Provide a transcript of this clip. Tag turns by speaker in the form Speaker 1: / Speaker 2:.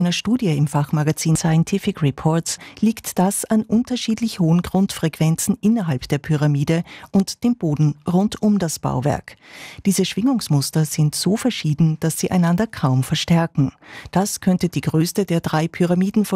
Speaker 1: einer Studie im Fachmagazin Scientific Reports liegt das an unterschiedlich hohen Grundfrequenzen innerhalb der Pyramide und dem Boden rund um das Bauwerk. Diese Schwingungsmuster sind so verschieden, dass sie einander kaum verstärken. Das könnte die größte der 3 Pyramiden